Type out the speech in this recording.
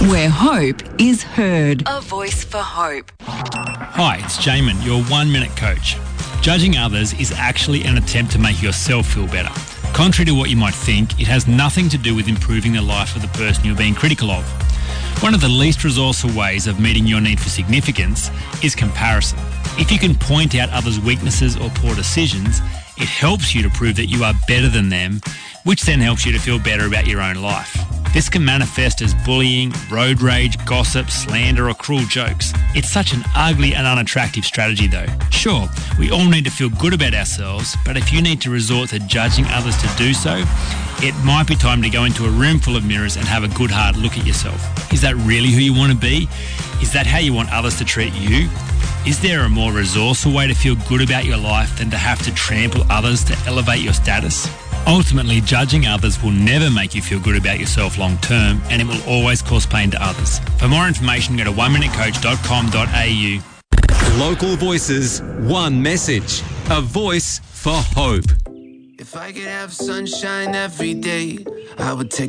where hope is heard. A voice for hope. Hi, it's Jamin, your 1 minute coach. Judging others is actually an attempt to make yourself feel better. Contrary to what you might think, it has nothing to do with improving the life of the person you're being critical of. One of the least resourceful ways of meeting your need for significance is comparison. If you can point out others' weaknesses or poor decisions, it helps you to prove that you are better than them, which then helps you to feel better about your own life. This can manifest as bullying, road rage, gossip, slander or cruel jokes. It's such an ugly and unattractive strategy though. Sure, we all need to feel good about ourselves, but if you need to resort to judging others to do so, it might be time to go into a room full of mirrors and have a good hard look at yourself. Is that really who you want to be? Is that how you want others to treat you? Is there a more resourceful way to feel good about your life than to have to trample others to elevate your status? Ultimately, judging others will never make you feel good about yourself long term, and it will always cause pain to others. For more information, go to oneminutecoach.com.au. Local voices, one message. A voice for hope. If I could have sunshine every day, I would take